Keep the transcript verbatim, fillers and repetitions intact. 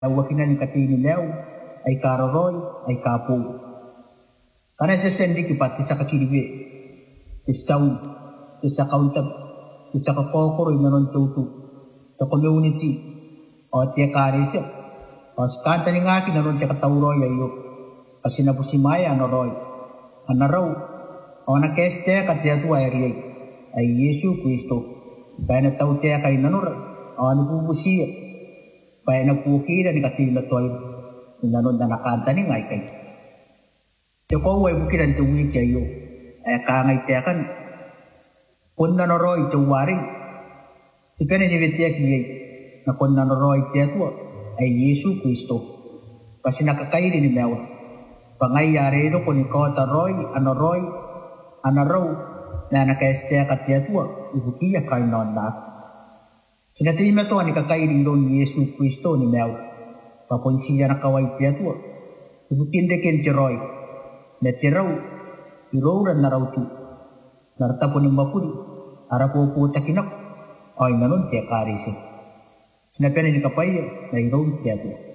wakina ni katini leo ai karoroi ai kapu kana se sendi ki pati sa kakiribe isau isa kaunta isa ka kokoro ina non tutu to community o tie karese o skanta ni ngaki na non te katauro ya yo kasina pusimaya no roi anarau ona keste ka tia tu ai ri ai Yesu Kristo bana tau te ka ina no oni pupusia bana pukira ni katila toi ina non dana kanta ni ngai kai te ko wai bukiran tu wi ke yo ai ka ngai te kan konna no roi tu wari sikane ni vetia ki ye na konna no roi te tu ai Yesu Kristo pasina ka kai ni mewa pangai yare no ko ni ko ta roi ano roi ana rau na na ka este ka te tu ibuki ya kai non da sina te me to ni ka kai ni don Yesu Kristo ni mewa pa ponsi ya na kawai te tu ibuki de ken te roi na te rau i rou na rau tu narta pun mapuri ara po po takinak ay nanon te karisi sinapen ni kapay na i rou te tu